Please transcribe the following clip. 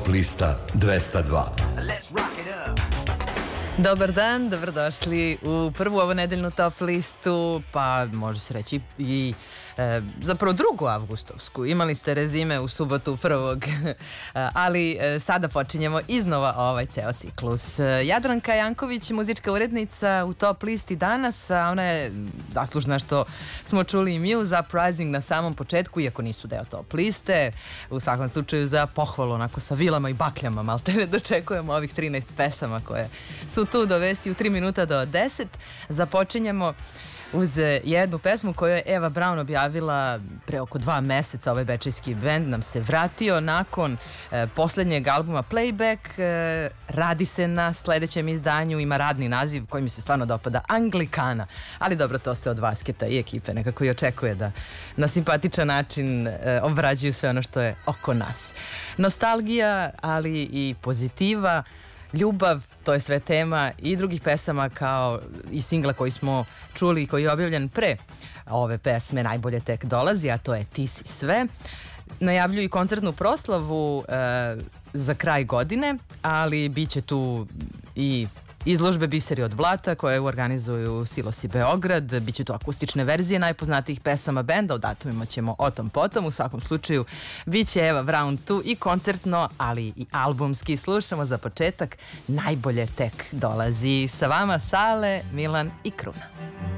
lista 202. Dobar dan, dobrodošli u prvu ovonedeljnu top listu, pa može se reći i zapravo drugu avgustovsku. Imali ste rezime u subotu prvog, ali sada počinjemo iznova ovaj ceo ciklus. Jadranka Janković, muzička urednica u top listi danas, a ona je zaslužna što smo čuli i Muse Uprising na samom početku, iako nisu deo top liste. U svakom slučaju za pohvalu, onako sa vilama i bakljama, malte ne dočekujemo ovih 13 pesama koje su tu dovesti u 3 minuta do 10. Započinjemo uz jednu pesmu koju je Eva Braun objavila pre oko 2 meseca. Ovaj bečejski bend nam se vratio nakon poslednjeg albuma Playback. Radi se na sledećem izdanju, ima radni naziv koji mi se stvarno dopada, Anglikana. Ali dobro, to se od Vasketa i ekipe nekako i očekuje da na simpatičan način obrađuju sve ono što je oko nas. Nostalgija, ali i pozitiva, ljubav, to je sve tema i drugih pesama kao i singla koji smo čuli i koji je objavljen pre ove pesme Najbolje tek dolazi, a to je Ti si sve. Najavljuju i koncertnu proslavu za kraj godine, ali bit će tu i izložbe Biseri od blata koje organizuju Silosi Beograd. Biće tu akustične verzije najpoznatijih pesama benda, o datumima ćemo o tom potom. U svakom slučaju bit će Eva Braun tu i koncertno, ali i albumski. Slušamo za početak Najbolje tek dolazi. Sa vama Sale, Milan i Kruna.